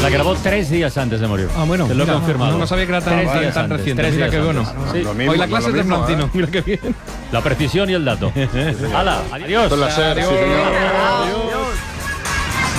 La grabó 3 días antes de morir. Ah, bueno. Te lo he mira, confirmado. No sabía que era tan reciente. 3 Mira días qué bueno. antes. Sí. Lo mismo, Hoy la clase es de mismo, Fantino. Mira qué bien. La precisión y el dato. ¡Hala! ¡Adiós! Con la SER, sí, señor. Adiós. Adiós.